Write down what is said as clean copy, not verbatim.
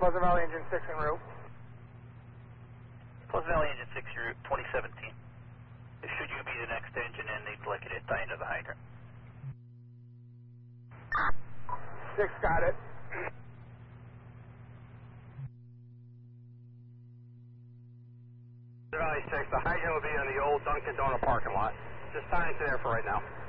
Pleasant Valley Engine 6 en route. Pleasant Valley Engine 6 en route, 2017. Should you be the next engine in, they'd like it to tie into the hydrant. 6 got it. Valley 6, the hydrant will be in the old Dunkin' Donut parking lot. Just tie into there for right now.